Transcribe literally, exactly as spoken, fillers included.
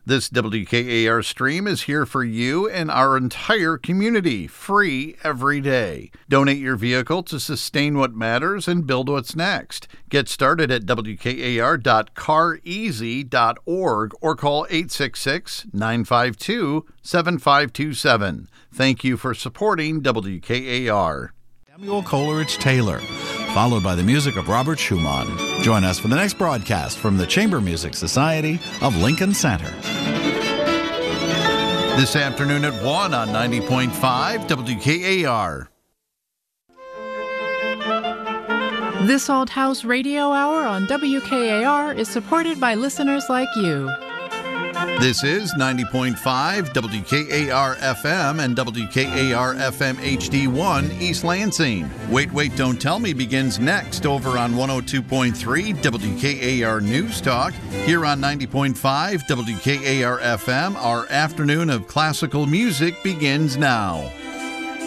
This W K A R stream is here for you and our entire community, free every day. Donate your vehicle to sustain what matters and build what's next. Get started at W K A R dot car easy dot org or call eight six six, nine five two, seven five two seven. Thank you for supporting W K A R. Samuel Coleridge Taylor, followed by the music of Robert Schumann. Join us for the next broadcast from the Chamber Music Society of Lincoln Center. This afternoon at one on ninety point five W K A R. This Old House Radio Hour on W K A R is supported by listeners like you. This is ninety point five W K A R F M and W K A R F M H D one East Lansing. Wait, Wait, Don't Tell Me begins next over on one oh two point three W K A R News Talk. Here on ninety point five W K A R F M, our afternoon of classical music begins now.